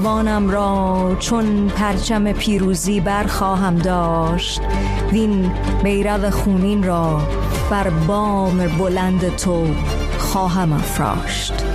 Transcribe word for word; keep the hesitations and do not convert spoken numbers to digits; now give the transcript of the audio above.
وانم را چون پرچم پیروزی برخواهم داشت، وین بیرق خونین را بر بام بلند تو خواهم افراشت.